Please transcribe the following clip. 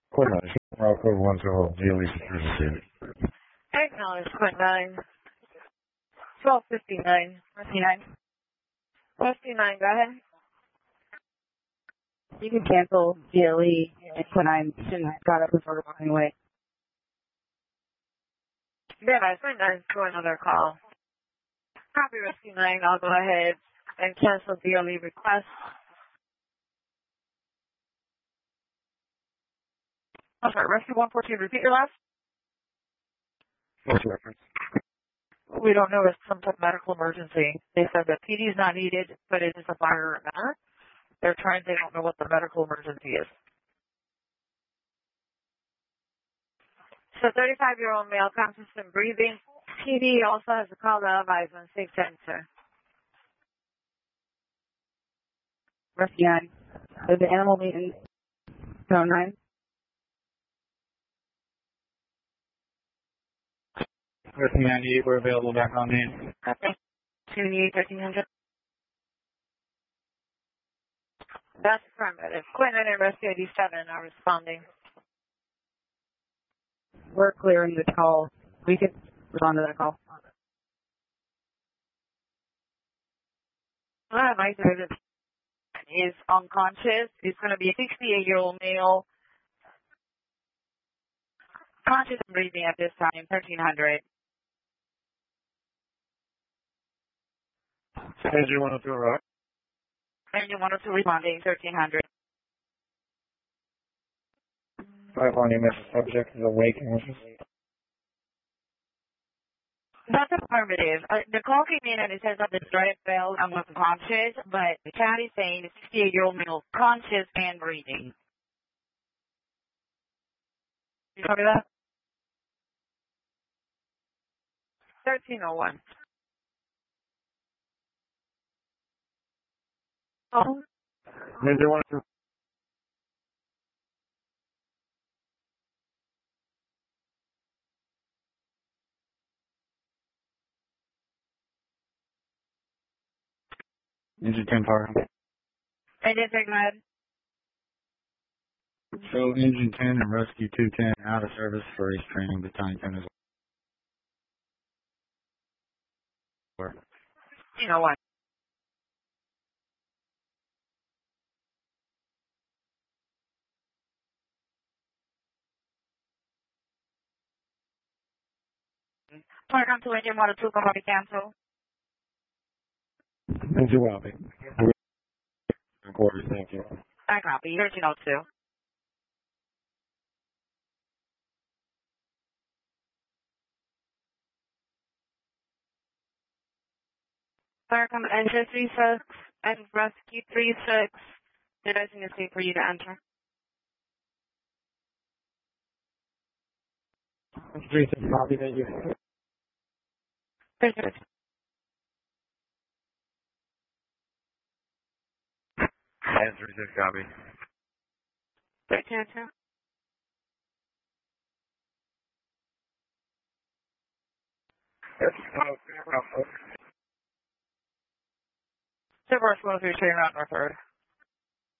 Quinine, route code 10, daily security received. Acknowledge, Quint 9. 1259. 59. 59, go ahead. You can cancel GLE and Quinine shouldn't have got up before walking away. Yeah, Quint 9 for another call. Copy Rescue 9, I'll go ahead and cancel DLE request. I'm sorry, Rescue 114, repeat your last? What's the reference? We don't know, it's some type of medical emergency. They said that PD is not needed, but it is a fire event. They don't know what the medical emergency is. So 35-year-old male conscious and breathing. PD also has a call to advise on safe sensor. Rescue 9. There's an animal meeting. Zone 9. Rescue 98, we're available back on main. Okay. 21300. That's affirmative. Quinton and Rescue 87 are responding. We're clearing the call. We can respond to that call. My service is unconscious. It's going to be a 68-year-old male. Conscious and breathing at this time, 1300. Engine 102, right? Engine 102 responding, 1300. 5 on EMS subject is awake and wishes. That's affirmative. The call came in and it says that the drive failed and was unconscious, but the chat is saying the 68-year-old male conscious and breathing. You copy that? 1301. Oh. Engine 102. Engine 10 power. I did take that. So Engine 10 and Rescue 210 out of service for race training. Battalion 10 is over. You know what? Welcome to Engine 102, copy cancel. Engine Wallaby. Quarters, thank you. I copy, 1302. Welcome Engine 36 and Rescue 36. Did I send a state for you to enter? 36 copy, thank you. 36. And 36 copy. 1302. Silver 103, train route northward.